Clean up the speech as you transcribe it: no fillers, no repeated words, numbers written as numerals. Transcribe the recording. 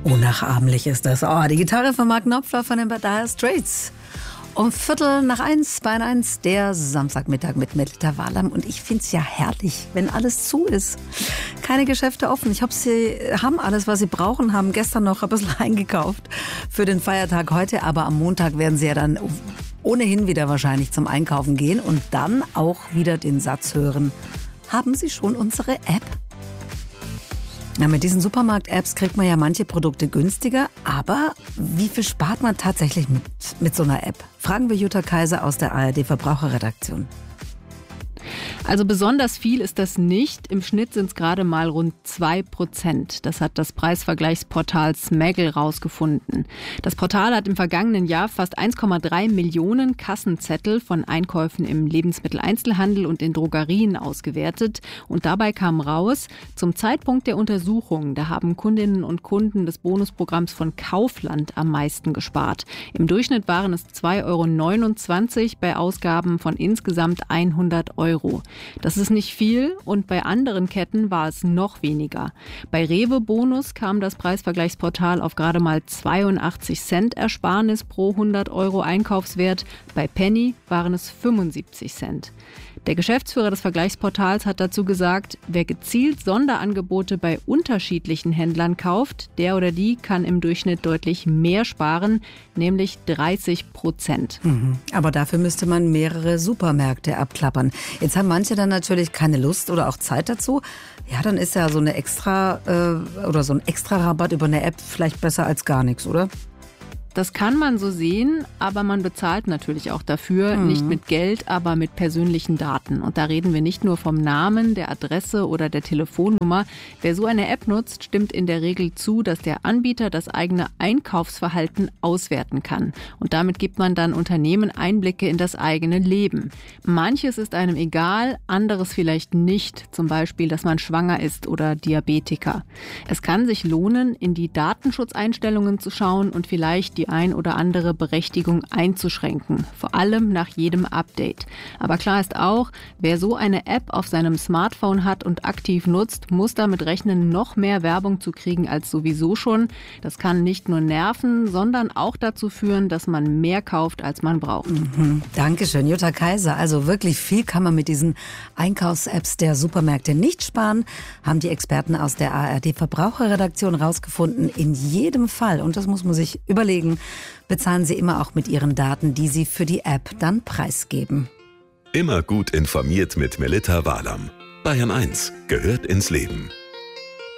Unnachahmlich ist das. Oh, die Gitarre von Mark Knopfler von den Dire Straits. Um 1:45 bei N1, der Samstagmittag mit Melita Walam. Und ich finde es ja herrlich, wenn alles zu ist. Keine Geschäfte offen. Ich hoffe, Sie haben alles, was Sie brauchen, haben gestern noch ein bisschen eingekauft für den Feiertag heute. Aber am Montag werden Sie ja dann ohnehin wieder wahrscheinlich zum Einkaufen gehen und dann auch wieder den Satz hören: Haben Sie schon unsere App? Ja, mit diesen Supermarkt-Apps kriegt man ja manche Produkte günstiger, aber wie viel spart man tatsächlich mit so einer App? Fragen wir Jutta Kaiser aus der ARD-Verbraucherredaktion. Also besonders viel ist das nicht. Im Schnitt sind es gerade mal rund 2%. Das hat das Preisvergleichsportal Smaggle rausgefunden. Das Portal hat im vergangenen Jahr fast 1,3 Millionen Kassenzettel von Einkäufen im Lebensmitteleinzelhandel und in Drogerien ausgewertet. Und dabei kam raus, zum Zeitpunkt der Untersuchung, da haben Kundinnen und Kunden des Bonusprogramms von Kaufland am meisten gespart. Im Durchschnitt waren es 2,29 € bei Ausgaben von insgesamt 100 €. Das ist nicht viel und bei anderen Ketten war es noch weniger. Bei Rewe Bonus kam das Preisvergleichsportal auf gerade mal 82 Cent Ersparnis pro 100 € Einkaufswert. Bei Penny waren es 75 Cent. Der Geschäftsführer des Vergleichsportals hat dazu gesagt, wer gezielt Sonderangebote bei unterschiedlichen Händlern kauft, der oder die kann im Durchschnitt deutlich mehr sparen, nämlich 30%. Aber dafür müsste man mehrere Supermärkte abklappern. Jetzt haben manche dann natürlich keine Lust oder auch Zeit dazu. Ja, dann ist ja so ein extra Rabatt über eine App vielleicht besser als gar nichts, oder? Das kann man so sehen, aber man bezahlt natürlich auch dafür, nicht mit Geld, aber mit persönlichen Daten. Und da reden wir nicht nur vom Namen, der Adresse oder der Telefonnummer. Wer so eine App nutzt, stimmt in der Regel zu, dass der Anbieter das eigene Einkaufsverhalten auswerten kann. Und damit gibt man dann Unternehmen Einblicke in das eigene Leben. Manches ist einem egal, anderes vielleicht nicht. Zum Beispiel, dass man schwanger ist oder Diabetiker. Es kann sich lohnen, in die Datenschutzeinstellungen zu schauen und vielleicht die ein oder andere Berechtigung einzuschränken, vor allem nach jedem Update. Aber klar ist auch, wer so eine App auf seinem Smartphone hat und aktiv nutzt, muss damit rechnen, noch mehr Werbung zu kriegen als sowieso schon. Das kann nicht nur nerven, sondern auch dazu führen, dass man mehr kauft, als man braucht. Dankeschön, Jutta Kaiser. Also wirklich viel kann man mit diesen Einkaufs-Apps der Supermärkte nicht sparen, haben die Experten aus der ARD-Verbraucherredaktion rausgefunden. In jedem Fall, und das muss man sich überlegen, bezahlen Sie immer auch mit Ihren Daten, die Sie für die App dann preisgeben. Immer gut informiert mit Melita Walam. Bayern 1 gehört ins Leben.